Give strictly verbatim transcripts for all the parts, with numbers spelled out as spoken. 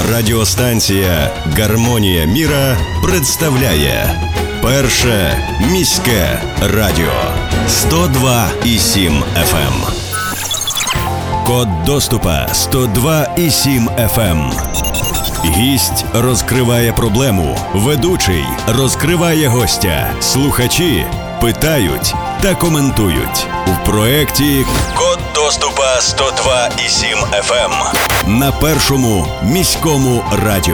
Радіостанція «Гармонія міра» представляє Перше міське радіо сто два і сім еф ем. Код доступа сто два і сім еф ем. Гість розкриває проблему, ведучий розкриває гостя, слухачі питають та коментують. В проєкті «Код доступа сто два і сім еф ем» на Першому міському радіо.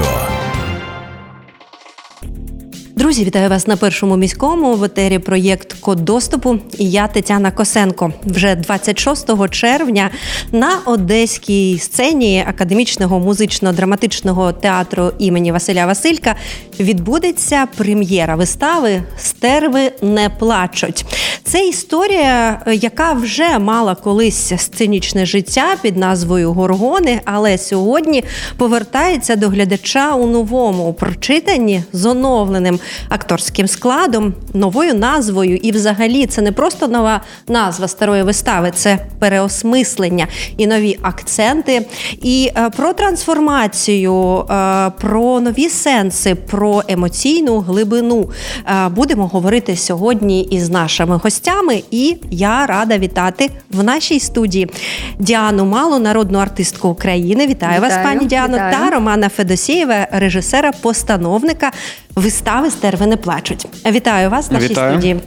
Друзі, вітаю вас на Першому міському. В етері проєкт «Код доступу» і я, Тетяна Косенко. Вже двадцять шостого червня на одеській сцені Академічного музично-драматичного театру імені Василя Василька відбудеться прем'єра вистави «Стерви не плачуть». Це історія, яка вже мала колись сценічне життя під назвою «Горгони», але сьогодні повертається до глядача у новому, прочитанні з оновленим акторським складом, новою назвою. І взагалі це не просто нова назва старої вистави, це переосмислення і нові акценти. І е, про трансформацію, е, про нові сенси, про емоційну глибину е, будемо говорити сьогодні із нашими гостями. І я рада вітати в нашій студії Діану Малу, народну артистку України. Вітаю, вітаю вас, пані Діано. Вітаю. Та Романа Федосєєва, режисера-постановника вистави «Стерви не плачуть». Вітаю вас в нашій Вітаю. студії.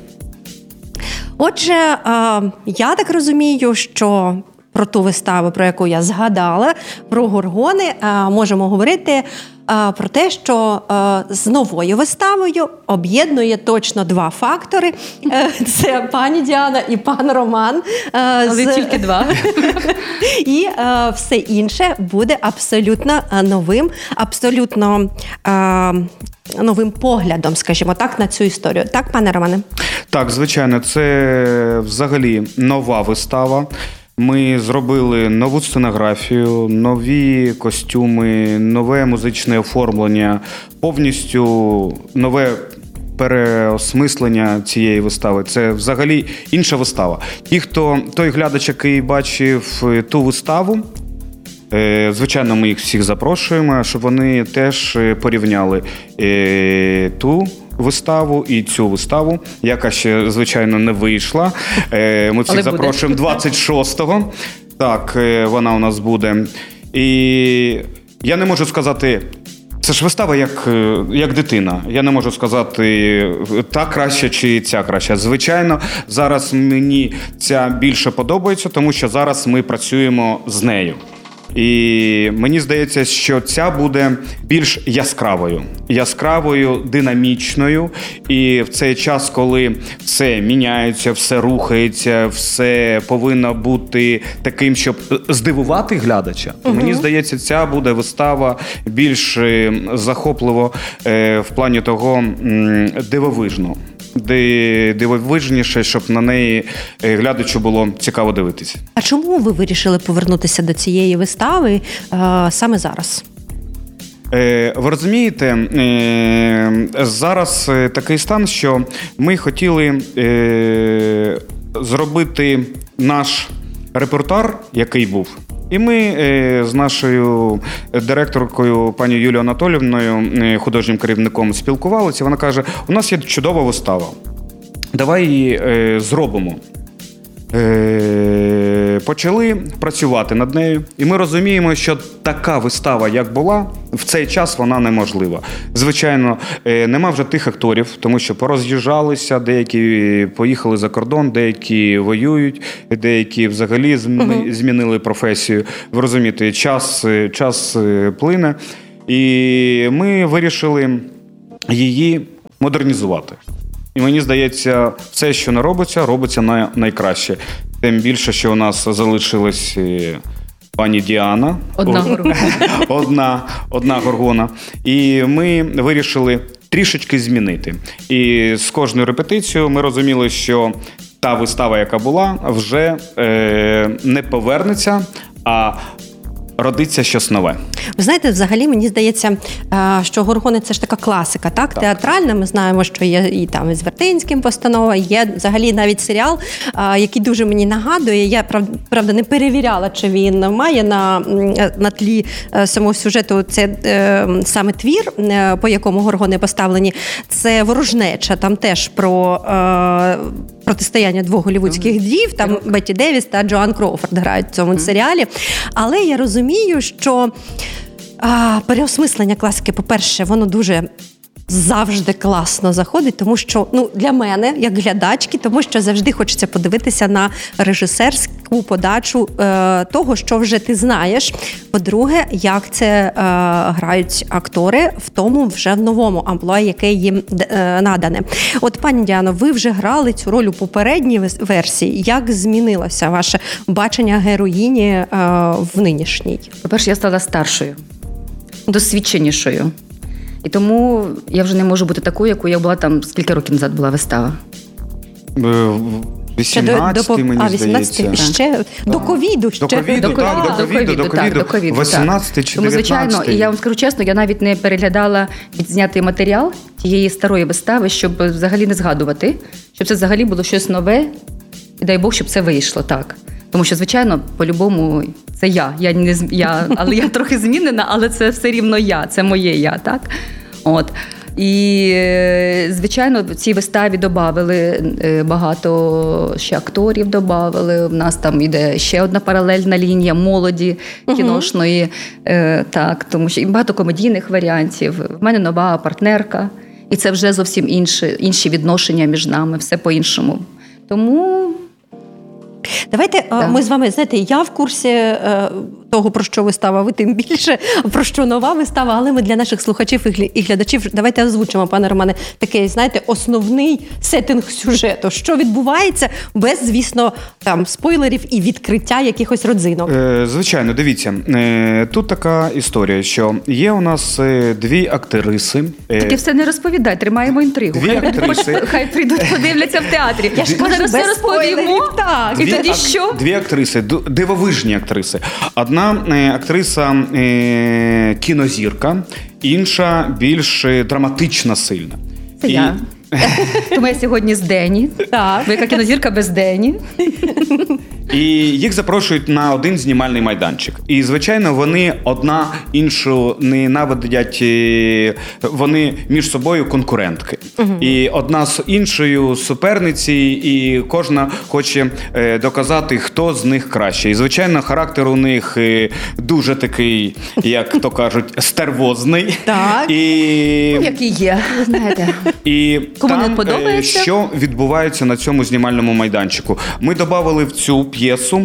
Отже, я так розумію, що про ту виставу, про яку я згадала, про «Горгони», можемо говорити про те, що з новою виставою об'єднує точно два фактори. Це пані Діана і пан Роман. Але з... тільки два. І все інше буде абсолютно новим, абсолютно новим поглядом, скажімо так, на цю історію. Так, пане Романе? Так, звичайно, це взагалі нова вистава. Ми зробили нову сценографію, нові костюми, нове музичне оформлення, повністю нове переосмислення цієї вистави. Це взагалі інша вистава. Ті, хто, той глядач, який бачив ту виставу, звичайно, ми їх всіх запрошуємо, щоб вони теж порівняли ту виставу і цю виставу, яка ще, звичайно, не вийшла. Ми всіх запрошуємо двадцять шостого. Так, вона у нас буде. І я не можу сказати, це ж вистава як, як дитина. Я не можу сказати, та краще чи ця краще. Звичайно, зараз мені ця більше подобається, тому що зараз ми працюємо з нею. І мені здається, що ця буде більш яскравою. Яскравою, динамічною. І в цей час, коли все міняється, все рухається, все повинно бути таким, щоб здивувати глядача, то мені здається, ця буде вистава більш захопливо в плані того дивовижно. Дивовижніше, щоб на неї глядачу було цікаво дивитися. А чому ви вирішили повернутися до цієї вистави е, саме зараз? Е, ви розумієте, е, зараз такий стан, що ми хотіли е, зробити наш репертуар, який був. І ми е, з нашою директоркою, пані Юлією Анатоліївною, е, художнім керівником, спілкувалися. Вона каже, у нас є чудова вистава, давай її е, зробимо. Е, почали працювати над нею, і ми розуміємо, що така вистава, як була, в цей час вона неможлива. Звичайно, е, нема вже тих акторів, тому що пороз'їжджалися, деякі поїхали за кордон, деякі воюють, деякі взагалі змі, змінили професію. Ви розумієте, час, час плине, і ми вирішили її модернізувати. І мені здається, все, що не робиться, робиться на найкраще. Тим більше, що у нас залишилась пані Діана. Одна горгона. Одна, одна горгона. І ми вирішили трішечки змінити. І з кожною репетицією ми розуміли, що та вистава, яка була, вже е, не повернеться, а родиться щось нове. Ви знаєте, взагалі, мені здається, що «Горгони» – це ж така класика, так? так? Театральна, ми знаємо, що є і там із Вертинським постанова, є взагалі навіть серіал, який дуже мені нагадує. Я, правда, не перевіряла, чи він має на, на тлі самого сюжету це саме твір, по якому «Горгони» поставлені. Це «Ворожнеча», там теж про протистояння двох голлівудських дів, там Бетті Девіс та Джоан Кроуфорд грають в цьому серіалі. Але я розумію, що а, переосмислення класики, по-перше, воно дуже завжди класно заходить, тому що, ну, для мене, як глядачки, тому що завжди хочеться подивитися на режисерську подачу е, того, що вже ти знаєш. По-друге, як це е, грають актори в тому вже в новому амплуа, яке їм е, надане. От, пані Діано, ви вже грали цю роль у попередній версії. Як змінилося ваше бачення героїні е, в нинішній? По-перше, я стала старшою, досвідченішою. І тому я вже не можу бути такою, якою я була там, скільки років назад була вистава. вісімнадцятий, мені а, здається. Ще да. до ковіду. Ще. До ковіду, до так, до ковіду, до ковіду. вісімнадцятий чи Тому, дев'ятнадцятий. звичайно, і я вам скажу чесно, я навіть не переглядала відзнятий матеріал тієї старої вистави, щоб взагалі не згадувати, щоб це взагалі було щось нове, і дай Бог, щоб це вийшло так. Тому що, звичайно, по-любому це я. Я не я, але я трохи змінена, але це все рівно я, це моє я, так? От. І, звичайно, в цій виставі додали багато ще акторів додали. У нас там іде ще одна паралельна лінія молоді кіношної. Uh-huh. Так, тому що і багато комедійних варіантів. В мене нова партнерка. І це вже зовсім інші, інші відношення між нами, все по-іншому. Тому... Давайте да. ми з вами, знаєте, я в курсі е, того, про що вистава, ви тим більше, про що нова вистава, але ми для наших слухачів і глядачів давайте озвучимо, пане Романе, такий, знаєте, основний сеттинг сюжету. Що відбувається без, звісно, там спойлерів і відкриття якихось родзинок. Е, звичайно, дивіться, е, тут така історія, що є у нас е, дві актриси. Е, так і все не розповідай, тримаємо інтригу. Дві хай, актриси. Хай прийдуть, подивляться в театрі. Я ж Ми кажу, зараз без все розповімо. спойлерів, так. І Дві тоді ак- що? Дві актриси, дивовижні актриси. Одна е, актриса е, кінозірка, інша більш драматична, сильна. Це І... я. Тому я сьогодні з Дені. Так. Ви яка кінозірка без Дені. І їх запрошують на один знімальний майданчик. І, звичайно, вони одна іншу ненавидять, вони між собою конкурентки. Угу. І одна з іншою суперниці, і кожна хоче доказати, хто з них краще. І, звичайно, характер у них дуже такий, як то кажуть, стервозний. Так. І... Ну, який є, знаєте. І кому там, не подобається, що відбувається на цьому знімальному майданчику. Ми додали в цю п'єсу,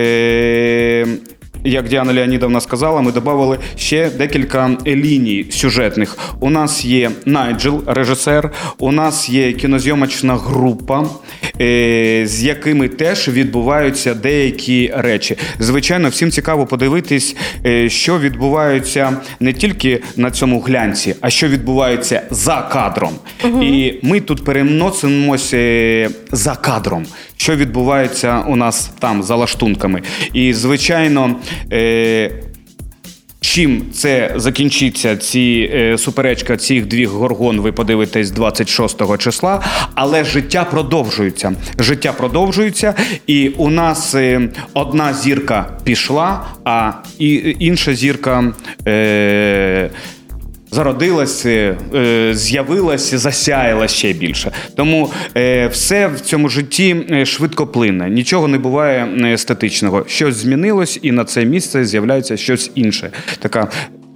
е- як Діана Леонідовна сказала, ми додали ще декілька ліній сюжетних. У нас є Найджел, режисер, у нас є кінозйомочна група, е- з якими теж відбуваються деякі речі. Звичайно, всім цікаво подивитись, е- що відбувається не тільки на цьому глянці, а що відбувається за кадром. Угу. І ми тут переносимося за кадром, що відбувається у нас там, за лаштунками. І, звичайно, е- чим це закінчиться, ці е, суперечка цих двох горгон, ви подивитесь двадцять шостого числа, але життя продовжується. Життя продовжується, і у нас е, одна зірка пішла, а і, інша зірка е, зародилася, е, з'явилася, засяяла ще більше. Тому е, все в цьому житті швидкоплинне. Нічого не буває статичного. Щось змінилось, і на це місце з'являється щось інше. Така,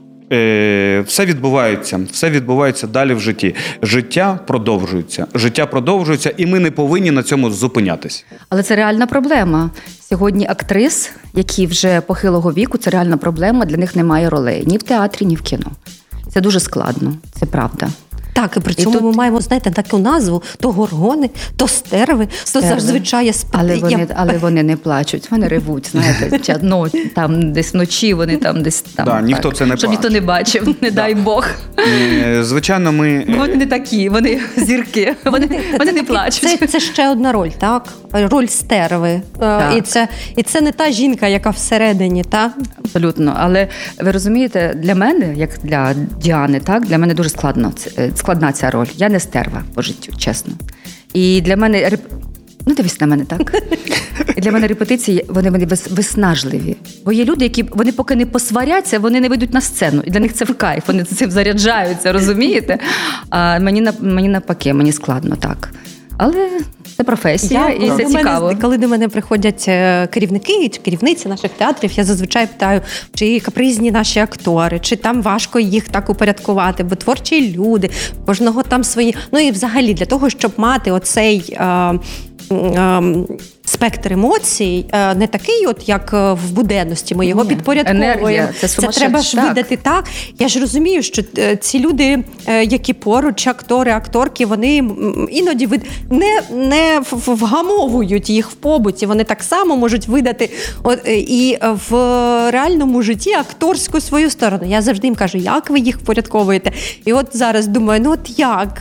е, все відбувається. Все відбувається далі в житті. Життя продовжується. Життя продовжується, і ми не повинні на цьому зупинятись. Але це реальна проблема. Сьогодні актрис, які вже похилого віку, це реальна проблема. Для них немає ролей ні в театрі, ні в кіно. Це дуже складно, це правда. Так, і при цьому тут... ми маємо, знаєте, таку назву: то горгони, то стерви, стерви. то зазвичай спити. Але вони, Я... але вони не плачуть, вони ревуть, знаєте, ну, там десь вночі, вони там десь там. Да, ніхто так, це не щоб бачить. ніхто не бачив, не дай Бог. Звичайно, ми... Вони не такі, вони зірки, вони, вони не плачуть. Це, це ще одна роль, так? Роль стерви. Так. І це, і це не та жінка, яка всередині, так? Абсолютно. Але ви розумієте, для мене, як для Діани, так, для мене дуже складно, складна ця роль. Я не стерва по життю, чесно. І для мене... Ну, дивись на мене, так? І для мене репетиції, вони, вони виснажливі. Бо є люди, які, вони поки не посваряться, вони не вийдуть на сцену. І для них це в кайф, вони цим заряджаються, розумієте? А мені, мені навпаки, мені складно, так. Але це професія, я, і це цікаво. Мене, коли до мене приходять керівники чи керівниці наших театрів, я зазвичай питаю, чи капризні наші актори, чи там важко їх так упорядкувати, бо творчі люди, кожного там свої. Ну і взагалі для того, щоб мати оцей е, е, спектр емоцій, е, не такий, от як в буденності, ми його Ні, підпорядковуємо. Це, це треба ж так. видати так. Я ж розумію, що ці люди, які поруч, актори, акторки, вони іноді не, не вгамовують їх в побуті, вони так само можуть видати от, і в реальному житті акторську свою сторону. Я завжди їм кажу, як ви їх впорядковуєте? І от зараз думаю, ну от як?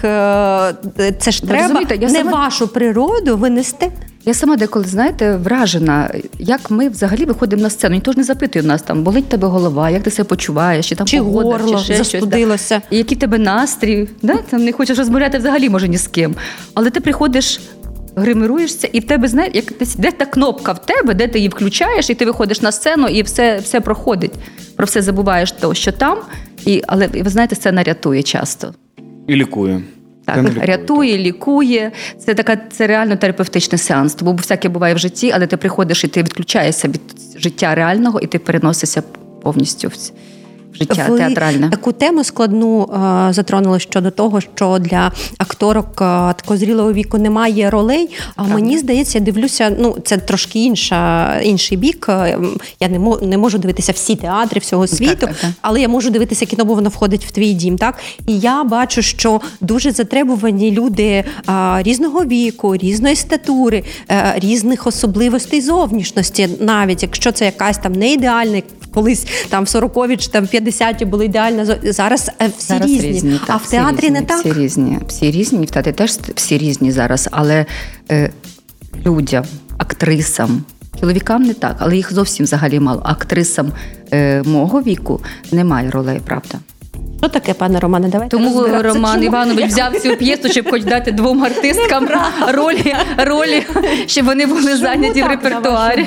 Це ж ви треба не сама... вашу природу винести. Я сама деколи, знаєте, вражена, як ми взагалі виходимо на сцену. Ніхто ж не запитує в нас, там, болить тебе голова, як ти себе почуваєш, чи там чи погода, горло, чи ще застудилося. Щось, да. І який тебе настрій, да? Там не хочеш розмовляти взагалі, може, ні з ким. Але ти приходиш, гримируєшся, і в тебе, знаєш, як десь, де та кнопка в тебе, де ти її включаєш, і ти виходиш на сцену, і все, все проходить. Про все забуваєш то, що там, і, але, ви знаєте, сцена рятує часто. І лікує. Так, лікує, рятує, так. лікує. Це така, це реально терапевтичний сеанс. Бо всяке буває в житті, але ти приходиш і ти відключаєшся від життя реального, і ти переносишся повністю в життя Ви театральне. Таку тему складну е, затронули щодо того, що для акторок е, такого зрілого віку немає ролей. А Правда. Мені здається, я дивлюся, ну це трошки інша, інший бік. Я не, мо, не можу дивитися всі театри всього світу, так, так, так. але я можу дивитися кіно, бо воно входить в твій дім. Так? І я бачу, що дуже затребувані люди е, різного віку, різної статури, е, різних особливостей зовнішності, навіть якщо це якась там не ідеальна, колись там в сорокові чи там в п'ятдесяті були ідеально, зараз всі зараз різні. різні так, а в театрі різні, не так? Всі різні, всі різні, в театрі теж всі різні зараз, але е, людям, актрисам, чоловікам не так, але їх зовсім взагалі мало. Актрисам е, мого віку немає ролей, правда. Що таке, пане Романе? Давайте Тому Роман Чому? Іванович взяв цю п'єсу, щоб хоч дати двом артисткам ролі, ролі, щоб вони були Чому зайняті так, в репертуарі.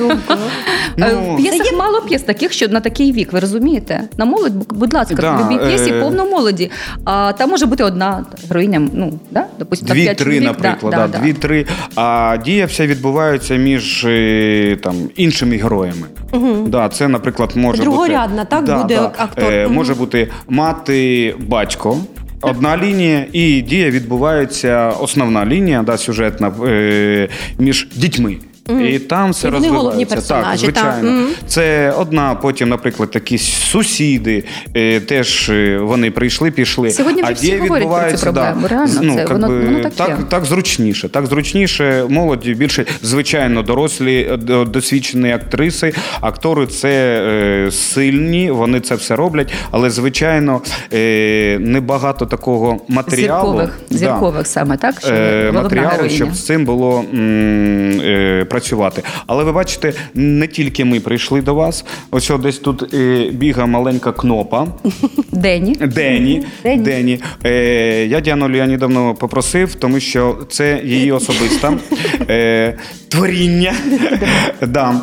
Ну, п'єсах є... мало п'єс таких, що на такий вік, ви розумієте? На молодь, будь ласка, да, в любій п'єсі е... повно молоді. А там може бути одна героїня, ну, да? Допустим, дві-три, наприклад, да, да, да. дві-три. А дія вся відбувається між там, іншими героями. Угу. Да, це, наприклад, може Другорядна, бути... так, да, буде да. актор. Е, угу. Може бути мати, батько, одна лінія, і дія відбувається, основна лінія, да, сюжетна, е, між дітьми. Mm. І там все розвивається. Так, звичайно. Mm. Це одна, потім, наприклад, якісь сусіди, е, теж вони прийшли, пішли. Сьогодні вже а всі говорять про цю проблему. Да, реально, ну, це, воно, би, воно таке. Так, так зручніше. Так зручніше, молоді, більше, звичайно, дорослі, досвідчені актриси, актори це е, сильні, вони це все роблять, але, звичайно, е, небагато такого матеріалу. Зіркових, да, зіркових саме, так? Що е, матеріалу, щоб з цим було м, е, працювати. Але ви бачите, не тільки ми прийшли до вас. Ось десь тут е, бігає маленька кнопа. Дені. Дені. Дені. Дені. Е, я Діану Леонідовну попросив, тому що це її особисте е, творіння. да.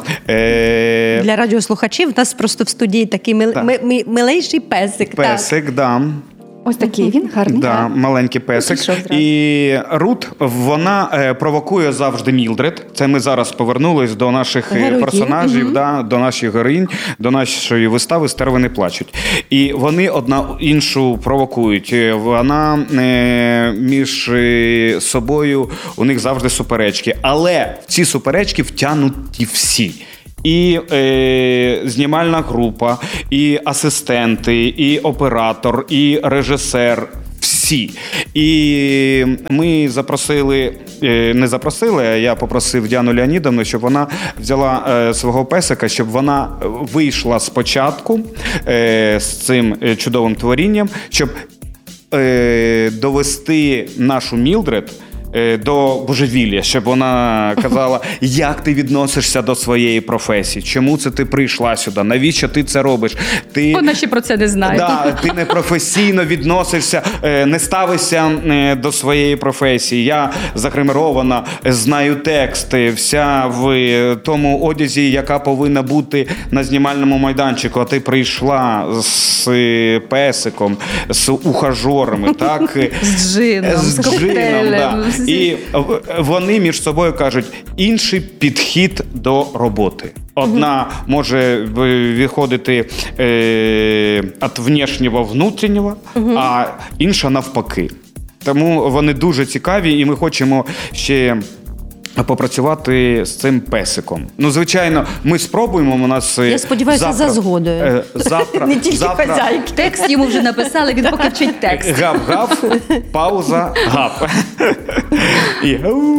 е, Для радіослухачів у нас просто в студії такий мил, ми, милейший песик. Песик, так. Да. Ось такий він, гарний. Да, маленький песик. І Рут, вона е, провокує завжди Мілдред. Це ми зараз повернулись до наших Героїв. персонажів, угу. да, до наших героїнь, до нашої вистави «Стерви не плачуть». І вони одна іншу провокують. Вона е, між собою, у них завжди суперечки. Але в ці суперечки втягнуті всі. І е, знімальна група, і асистенти, і оператор, і режисер. Всі всі. І ми запросили, не запросили, а я попросив Діану Леонідовну, щоб вона взяла свого песика, щоб вона вийшла спочатку з цим чудовим творінням, щоб довести нашу Мілдред до божевілля, щоб вона казала, як ти відносишся до своєї професії, чому це ти прийшла сюди, навіщо ти це робиш. Ти, вона ще про це не знає. Да, ти не професійно відносишся, не ставишся до своєї професії. Я загримирована, знаю тексти, вся в тому одязі, яка повинна бути на знімальному майданчику, а ти прийшла з песиком, з ухажорами, так? З джином, з, з джином, да. з... І вони між собою кажуть, інший підхід до роботи. Одна угу. може виходити е, від внешнього внутрішнього, угу. а інша навпаки. Тому вони дуже цікаві, і ми хочемо ще попрацювати з цим песиком. Ну, звичайно, ми спробуємо, у нас... Я сподіваюся, завтра, за згодою. Е, завтра, Не тільки завтра... хазяйки. Текст йому вже написали, він поки вчить текст. Гав-гав, пауза, гав. І...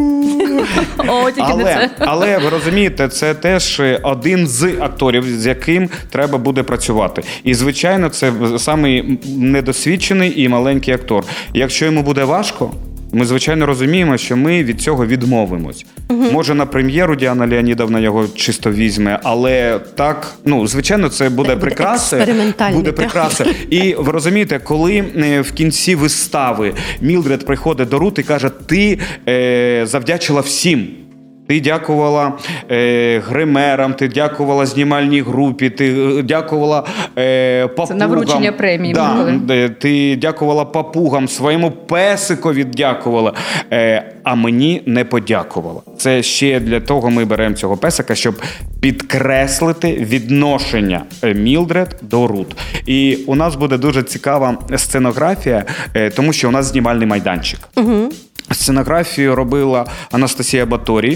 О, тільки але, не це. але, ви розумієте, це теж один з акторів, з яким треба буде працювати. І, звичайно, це самий недосвідчений і маленький актор. Якщо йому буде важко, ми, звичайно, розуміємо, що ми від цього відмовимось. Угу. Може, на прем'єру Діана Леонідовна його чисто візьме, але так, ну, звичайно, це буде, буде прикраса. Буде прикраса. І ви розумієте, коли в кінці вистави Мілдред приходить до Рут і каже, ти е, завдячила всім. Ти дякувала е, гримерам, ти дякувала знімальній групі, ти дякувала е, папугам. Це на вручення премії. Да, ти дякувала папугам, своєму песикові дякувала, е, а мені не подякувала. Це ще для того ми беремо цього песика, щоб підкреслити відношення Мілдред до Рут. І у нас буде дуже цікава сценографія, е, тому що у нас знімальний майданчик. Угу. Сценографію робила Анастасія Баторій.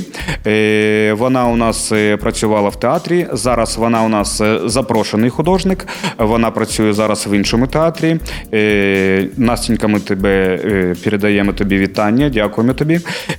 Вона у нас працювала в театрі. Зараз вона у нас запрошений художник. Вона працює зараз в іншому театрі. Настенька, ми тебе передаємо тобі вітання. Дякуємо тобі.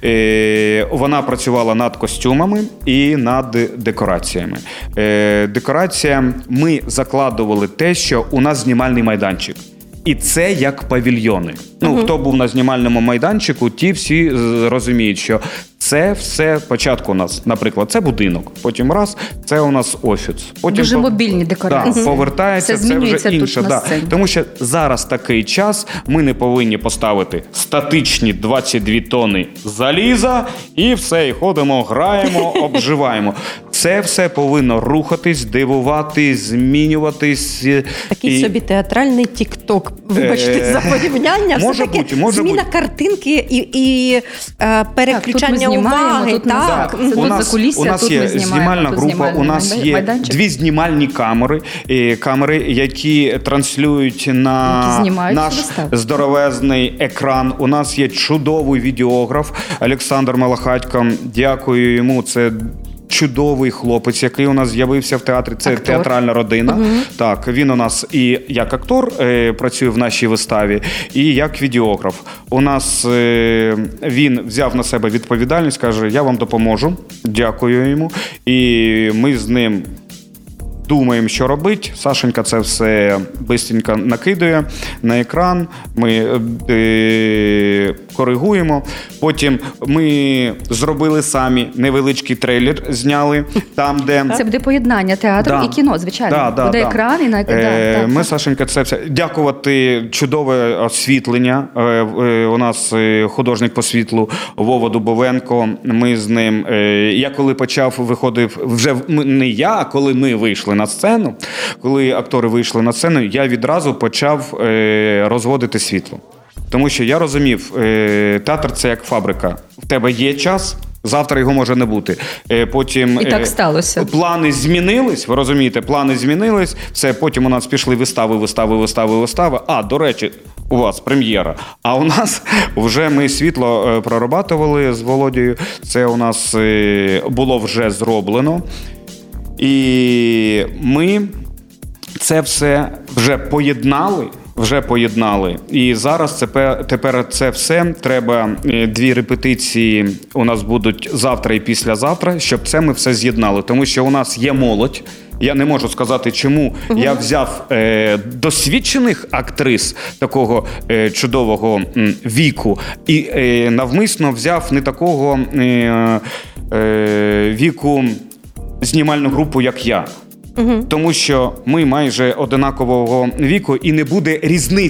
Вона працювала над костюмами і над декораціями. Декорація, ми закладували те, що у нас знімальний майданчик. І це як павільйони. Ну, uh-huh. хто був на знімальному майданчику, ті всі розуміють, що це все спочатку у нас, наприклад, це будинок, потім раз, це у нас офіс. Потім дуже мобільні декорації. Да, повертається, це, це вже інше. Да. Тому що зараз такий час, ми не повинні поставити статичні двадцять дві тони заліза і все, і ходимо, граємо, обживаємо. Це все повинно рухатись, дивувати, змінюватись. Такий і... собі театральний тік-ток, вибачте за порівняння. Може все-таки бути, може зміна бути. картинки і, і е, переключання так, уваги. Тут так. так. Так. Тут у нас, закулісся, у нас тут є ми знімаємо, знімальна тут група, у нас є майданчик. Дві знімальні камери, камери, які транслюють на які наш виставу. Здоровезний екран. У нас є чудовий відеограф Олександр Малахатько. Дякую йому. Це чудовий хлопець, який у нас з'явився в театрі. Це актор. Театральна родина. Угу. Так, він у нас і як актор е, працює в нашій виставі, і як відеограф. У нас е, він взяв на себе відповідальність, каже, я вам допоможу. Дякую йому. І ми з ним думаємо, що робити. Сашенька це все бистренько накидує на екран. Ми е, коригуємо. Потім ми зробили самі невеличкий трейлер, зняли там, де... Це буде поєднання театру да. і кіно, звичайно. Да, да, буде да. екран і на екран. Е, да, ми, так. Сашенька, це все... Дякувати чудове освітлення. Е, е, у нас художник по світлу Вова Дубовенко. Ми з ним... Е, я коли почав, виходив... Вже не я, а коли ми вийшли на сцену, коли актори вийшли на сцену, я відразу почав е, розводити світло. Тому що я розумів, е, театр – це як фабрика. В тебе є час, завтра його може не бути. Е, потім, І так сталося. Е, плани змінились, ви розумієте, плани змінились, все, потім у нас пішли вистави, вистави, вистави, вистави. А, до речі, у вас прем'єра. А у нас вже ми світло е, прорабатували з Володією. Це у нас е, було вже зроблено. І ми це все вже поєднали вже поєднали. І зараз це, тепер це все. Треба дві репетиції у нас будуть завтра і післязавтра, щоб це ми все з'єднали. Тому що у нас є молодь. Я не можу сказати, чому угу. я взяв е, досвідчених актрис такого е, чудового м, віку і е, навмисно взяв не такого е, е, віку знімальну групу, як я. Угу. Тому що ми майже одинакового віку і не буде різниці.